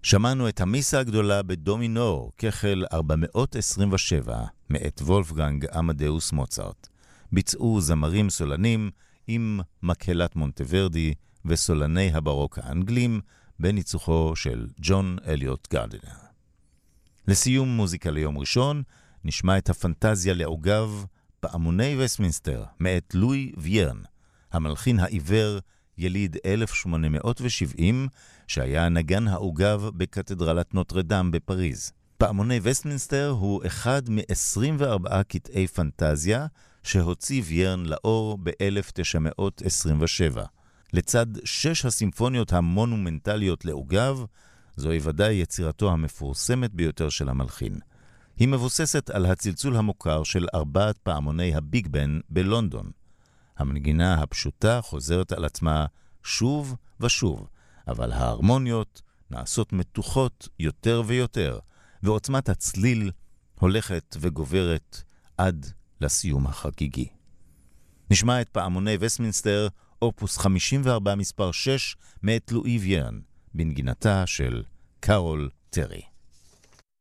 שמענו את המיסה הגדולה בדומינור, כחל 427, מאת וולפגנג אמדאוס מוצרט. ביצעו זמרים סולנים עם מקהלת מונטוורדי וסולני הברוק האנגלים, בניצוחו של ג'ון אליוט גרדינר. לסיום מוזיקה ליום ראשון, נשמע את הפנטזיה לעוגב, פעמוני וסטמינסטר, מאת לואי וירן, המלחין העיוור, יליד 1870, שהיה נגן העוגב בקתדרלת נוטרדם בפריז. פעמוני וסטמינסטר הוא אחד מ-24 קטעי פנטזיה שהוציא וירן לאור ב-1927. לצד 6 הסימפוניות המונומנטליות לעוגב, זוהי ודאי יצירתו המפורסמת ביותר של המלחין. היא מבוססת על הצלצול המוכר של 4 פעמוני הביג בן בלונדון. המנגינה הפשוטה חוזרת על עצמה שוב ושוב, אבל ההרמוניות נעשות מתוחות יותר ויותר, ועוצמת הצליל הולכת וגוברת עד לסיום החגיגי. נשמע את פעמוני וסטמינסטר, אופוס 54 מספר 6, מאת לואי וירן, בנגינתה של קארול טרי.